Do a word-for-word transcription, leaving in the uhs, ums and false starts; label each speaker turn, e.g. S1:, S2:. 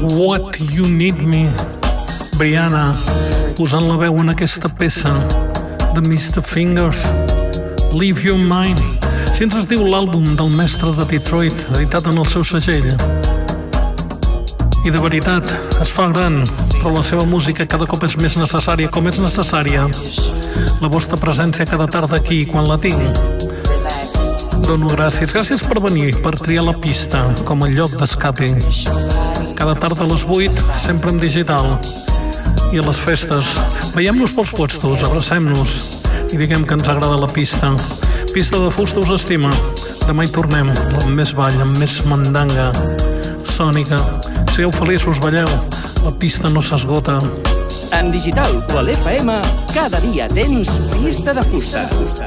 S1: What You Need Me, Brianna, posant la veu en aquesta peça de mister Fingers, Leave Your Mind. Així ens es diu l'àlbum del mestre de Detroit, editat en el seu segell. I de veritat, es fa gran, però la seva música cada cop és més necessària, com és necessària la vostra presència cada tarda aquí, quan la tinc. Dono gràcies, gràcies per venir, per triar la pista com a lloc d'escape. Cada tarda a les vuit, sempre en digital. I a les festes, veiem-nos pels puestos, abracem-nos i diguem que ens agrada la pista. Pista de fusta us estima. Demà hi tornem, amb més ball, amb més mandanga sònica. Sigueu feliços, balleu, la pista no s'esgota.
S2: En digital o a l'F M, cada dia tens Pista de Fusta.